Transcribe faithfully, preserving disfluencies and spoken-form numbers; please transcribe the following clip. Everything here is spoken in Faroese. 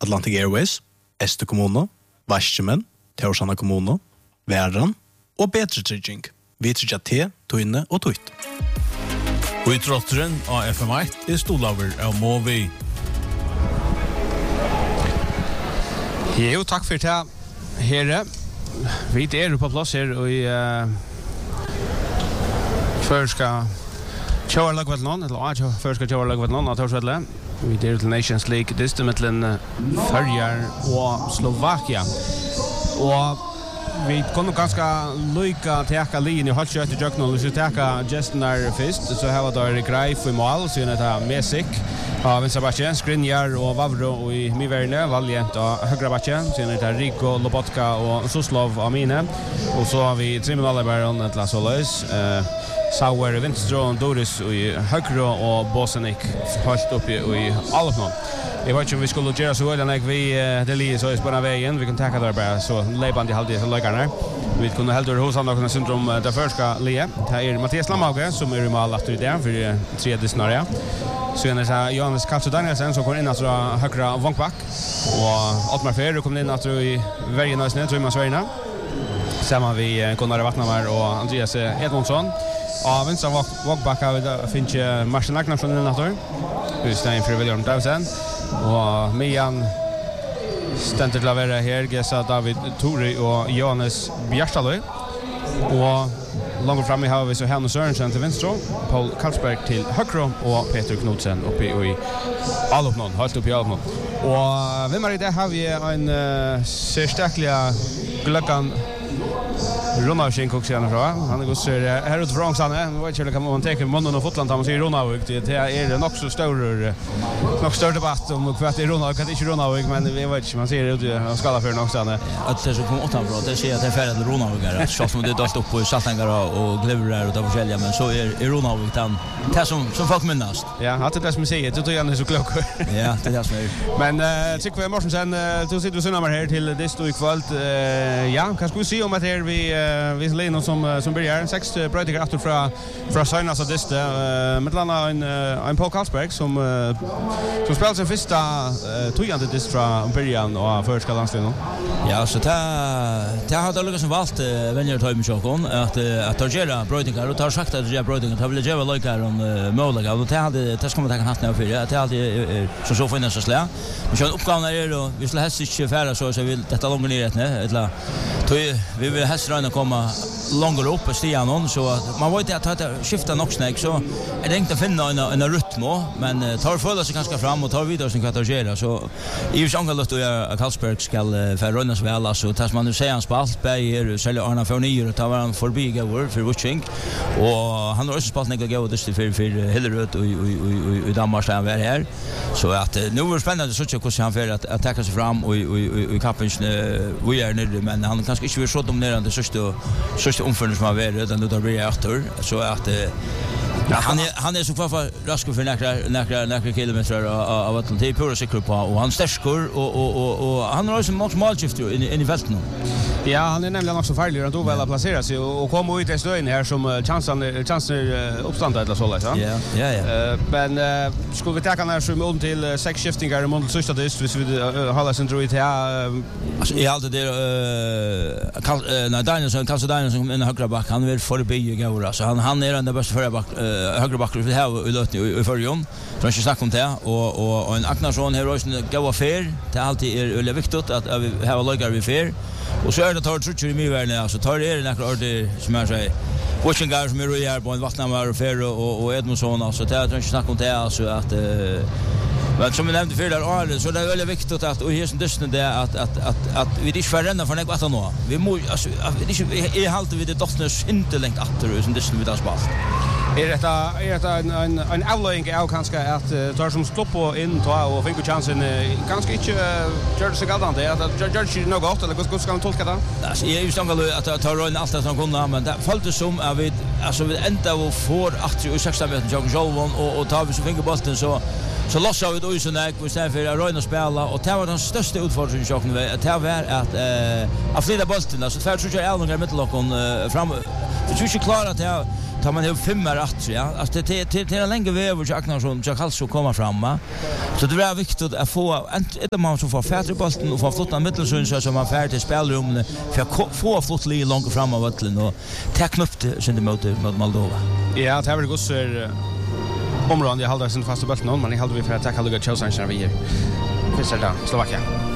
Atlantic Airways, Este kommune, Vaskjemen, Torsana kommune, Væran og Betre Trygging. Vi trygger te, tøyne og tøyt. Og i trotteren av F M ett er stolaver av Movi. Jo, takk for det, herre. Vi er på plass her og i uh, førska Tjårlagvetlån, eller førska Tjårlagvetlån av Torsvedle. Vi er til Nations League, dyster mellom Førjar og Slovakia. Og vi kunne ganske lykke teka lien i halvkjøtt i Jøknål. Hvis vi teka gesten der først, så her var det Greif i mål, så er det Mesik av Venstrebakke, Skrinjar og Vavro i Miverne, Valjent og Høyrebakke, så er det Rico, Lobotka og Soslov av mine. Og så har vi Triminalebæren, et la Soløys, Sauer, Vinstro, Doris i Høyre og Bosenik helt oppi i Alpnån. Jeg vet ikke om vi skulle gjøre så veldig enn vi det lige så i spårene veien. Vi kunne tenke der bare så leiband i halvdelen til løykerne. Vi kunne helt hos han og kunne syndrom det første lige. Det er Mathias Lamhauge som er i mål etter i det for tredje scenarie. Så er det Johannes Kalsø Danielsen som kommer inn etter Høyre Vonkbakk. Og Altmar Ferre kommer inn etter i Vergen Nøysene, Trøyman Sverige. Sammen vi Gunnar Vatnamar og Andreas Edmundsson. Og venstre Vonkbakk har vi finnet Martin Agnarsson inn etter. I stedet for William Davsen. Og Mian stender til å være her, Gesa David Tori og Johannes Bjertaløy. Og langt fremme har vi så Hanne Sørensen til venstre, Paul Karlsberg til høyre og Peter Knudsen oppe i Alopnån, helt oppe i Alopnån. Og hvem er i det har vi en uh, særstekkelig gløkkan Ronavskin koksen fra. Han er godt ser her ute fra Ångsane. Jeg vet ikke om man tenker munnen og fotland, man sier Ronavik. Det er nok så større, nok større debatt om hva det er Ronavik, hva det er ikke Ronavik, men jeg vet ikke, man sier det ute av Skallafjøren Ångsane. At det som kommer åttanfra, det sier at det er ferdig til Ronavik her. Selv om det er dalt opp på saltengar og glever og det er forskjellige, men så er, er Ronavik den, det som, som folk minnast. Ja, det er det som jeg sier, du tog gjerne så klokker. Ja, det er det som er. Men uh, Tryggve Morsensen, uh, du sitter ved Sunnammer her til Disto i kvöld. Uh, ja, hva skal vi si om at her vi uh, vi ser som som börjar sex bröder efter från från Sönas och Diste uh, med landa en uh, en Paul Karlsberg som uh, som spelar sin första uh, tojande Diste från början och första landslaget. Ja, så ta ta har det liksom valt uh, vänner ta med Chokon att uh, att targera bröder och tar sagt att jag bröder har vill ge lika om uh, möjliga och det hade det ska man ta hatten för det alltid så så finns det slä. Men så uppgåvan är då vi skulle helst inte färra så så vill detta långt ner rätt eller vi vill helst räna komma långt upp på stigen så att man vet att det skiftar nog snägt så är det inte att finna en en rytm men tar följa sig ganska fram och tar vidare sin kvartager så i Sjangalut och Karlsberg ska för runnas väl alltså tas man nu säger han spalt Berger säljer Arna för nio och tar han förbi går för watching och han har också spalt några gå det för för Hillerud och och och Danmark där är här så att nu är det spännande så att han för att attacka sig fram och och och kappen vi är nere men han kanske inte vill så dominerande så så omförande som har varit utan då blir jag åter så att ja, han är han är så kvar för rask för några några några kilometer av Atlantic pura cykel på och han stärskor och och och och han har också många målskifter in i fältet nu. Ja, han är nämligen också farlig att då väl placera sig och komma ut i stöden här som chansen chansen uppstånd eller så där. Ja, ja, ja. Men skulle vi ta kan här som om till sex skiftingar i mål sista det så vi hålla sin droit här. Alltså i allt det eh när Danielsson kanske Danielsson in i högra back han vill förbi Gaura så han han är den bästa förra back högra back vi har i löt i förjon. Så jag snackar om det och och och en Agnarsson här också gå affär. Det är alltid är väldigt viktigt att vi har luggar vi fair. Och så är det tar trutcher i Miverne alltså tar det några ordet som jag säger. Watching guys som är här på en Vatnamar och Fair och och Edmundsson alltså det är inte snack om det alltså att men som vi nämnde för där så det är väldigt viktigt att och här som dysten det att att att att vi inte får ränna för något att nå. Vi måste alltså vi inte är halt vi det dottner inte längt åter som dysten vi där spalt. Är detta är detta en en en avläggning av kanske att tar som stopp på in ta och fick chansen ganska inte gör det så galant det att gör det nog gott eller hur ska man tolka det? Alltså jag är ju stannar att ta rön allt som kunde men det fallt som är vi alltså vi ända och får åttio och sextio meter jag Jolvon och och tar vi så fick bollen så så lossar vi då så när vi ställer för att röna spela och det var den största utfordringen jag kunde att det var att eh att flytta bollen alltså två tror jag är några mittellockon fram. Det tror jag klarar att tar man ju fem är rätt ja. Alltså det det det är länge över jag kan som jag kallar så komma fram va. Så det är viktigt att få ett man som får färd i bollen och få flotta mittelsyn så som man färd till spelrummet för att få flott lite långt fram av bollen och ta upp det sen mot mot Moldova. Ja, det var gott så områden jag håller sin fasta bollen men jag håller vi för att ta kallar Chelsea när vi är. Finns det där Slovakia.